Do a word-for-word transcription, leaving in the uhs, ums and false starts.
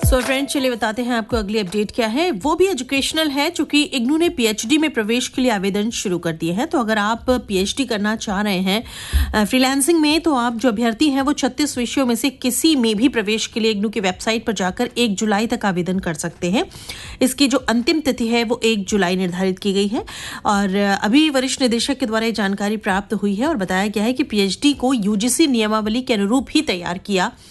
So friends, चलिए बताते हैं आपको अगली अपडेट क्या है। वो भी एजुकेशनल है, चूंकि इग्नू ने पीएचडी में प्रवेश के लिए आवेदन शुरू कर दिए हैं। तो अगर आप पीएचडी करना चाह रहे हैं फ्रीलांसिंग में, तो आप जो अभ्यर्थी हैं वो छत्तीस विषयों में से किसी में भी प्रवेश के लिए इग्नू की वेबसाइट पर जाकर एक जुलाई तक आवेदन कर सकते हैं। इसकी जो अंतिम तिथि है वो एक जुलाई निर्धारित की गई है और अभी वरिष्ठ निदेशक के द्वारा ये जानकारी प्राप्त हुई है और बताया गया है कि पीएचडी को यूजीसी नियमावली के अनुरूप ही तैयार किया